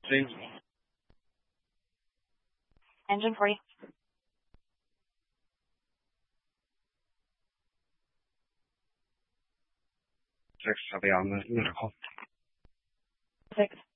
James. Engine 40. 6, copy on the medical. 6.